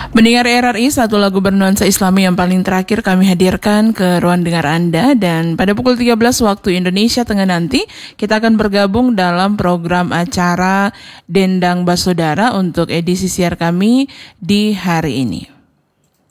Mendengar RRI, satu lagu bernuansa Islami yang paling terakhir kami hadirkan ke ruang dengar Anda, dan pada pukul 13 waktu Indonesia Tengah nanti kita akan bergabung dalam program acara Dendang Basodara untuk edisi siar kami di hari ini.